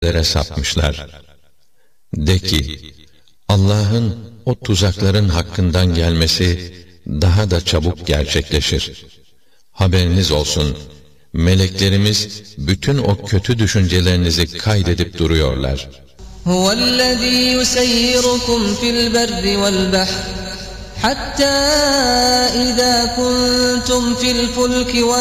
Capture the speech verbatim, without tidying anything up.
tuzaklara sapmışlar. De ki, Allah'ın o tuzakların hakkından gelmesi daha da çabuk gerçekleşir. Haberiniz olsun, meleklerimiz bütün o kötü düşüncelerinizi kaydedip duruyorlar. Huvellezî yuseyyirukum fil berri vel bahr hattâ izâ kuntum fil fulki